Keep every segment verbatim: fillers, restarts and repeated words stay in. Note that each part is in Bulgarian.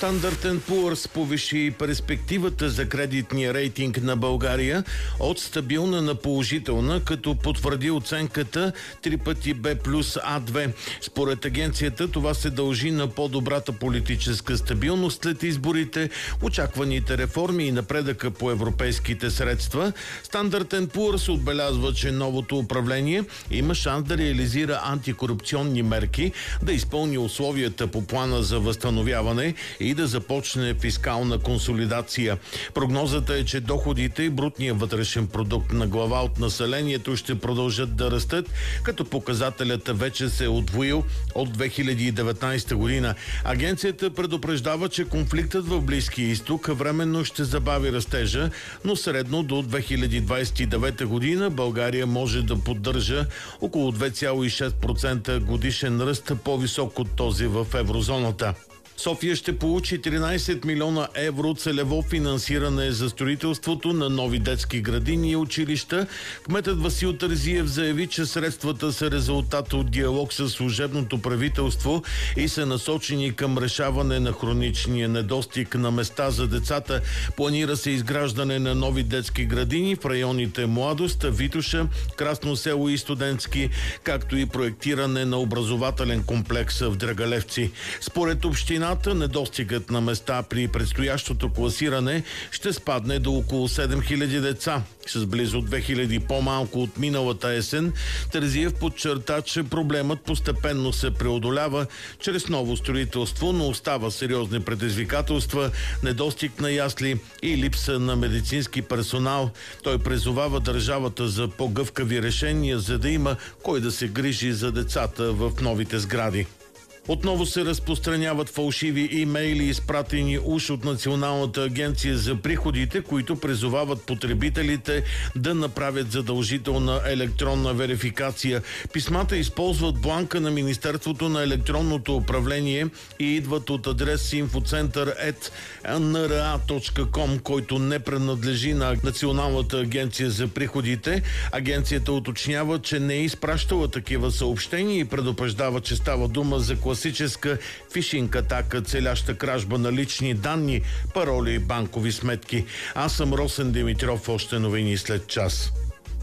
Standard енд Poor's повиши перспективата за кредитния рейтинг на България от стабилна на положителна, като потвърди оценката три пъти Б плюс А две. Според агенцията това се дължи на по-добрата политическа стабилност след изборите, очакваните реформи и напредъка по европейските средства. Standard енд Poor's отбелязва, че новото управление има шанс да реализира антикорупционни мерки, да изпълни условията по плана за възстановяване и да започне фискална консолидация. Прогнозата е, че доходите и брутния вътрешен продукт на глава от населението ще продължат да растат, като показателят вече се е удвоил от две хиляди и деветнадесета година. Агенцията предупреждава, че конфликтът в Близкия изток временно ще забави растежа, но средно до две хиляди двадесет и девета година България може да поддържа около две цяло и шест процента годишен ръст, по-висок от този в еврозоната. София ще получи тринадесет милиона евро целево финансиране за строителството на нови детски градини и училища. Кметът Васил Терзиев заяви, че средствата са резултат от диалог с служебното правителство и са насочени към решаване на хроничния недостиг на места за децата. Планира се изграждане на нови детски градини в районите Младост, Витоша, Красно село и Студентски, както и проектиране на образователен комплекс в Драгалевци. Според община недостигът на места при предстоящото класиране ще спадне до около седем хиляди деца. С близо две хиляди по-малко от миналата есен, Терзиев подчерта, че проблемът постепенно се преодолява чрез ново строителство, но остава сериозни предизвикателства, недостиг на ясли и липса на медицински персонал. Той призовава държавата за по-гъвкави решения, за да има кой да се грижи за децата в новите сгради. Отново се разпространяват фалшиви имейли, изпратени уж от Националната агенция за приходите, които призовават потребителите да направят задължителна електронна верификация. Писмата използват бланка на Министерството на електронното управление и идват от адрес инфоцентър ет ен ар а точка ком, който не принадлежи на Националната агенция за приходите. Агенцията уточнява, че не е изпращала такива съобщения и предупреждава, че става дума за класическа фишинг атака, целяща кражба на лични данни, пароли и банкови сметки. Аз съм Росен Димитров, още новини след час.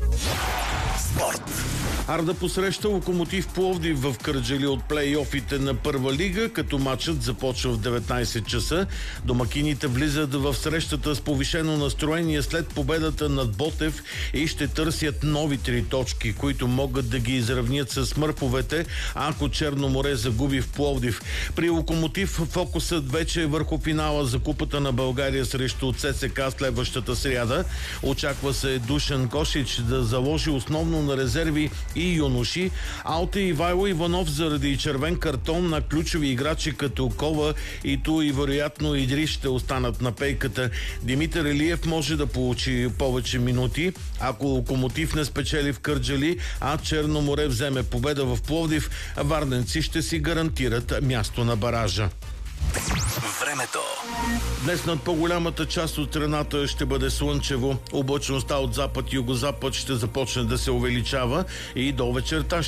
Спорт. Арда посреща Локомотив Пловдив в Кърджали от плейофите на Първа лига, като матчът започва в деветнадесет часа. Домакините влизат в срещата с повишено настроение след победата над Ботев и ще търсят нови три точки, които могат да ги изравнят с Мърфовете, ако Черно море загуби в Пловдив. При Локомотив фокусът вече е върху финала за Купата на България срещу ЦСКА следващата сряда. Очаква се Душан Кошич да заложи основно на резерви и юноши. Алте Ивайло Иванов заради червен картон на ключови играчи като Кова и Ту и вероятно Идрис ще останат на пейката. Димитър Елиев може да получи повече минути, ако Локомотив не спечели в Кърджали, а Черно море вземе победа в Пловдив, варненци ще си гарантират място на баража. Времето. Днес над по-голямата част от страната ще бъде слънчево. Облачността от запад и югозапад ще започне да се увеличава и до вечерта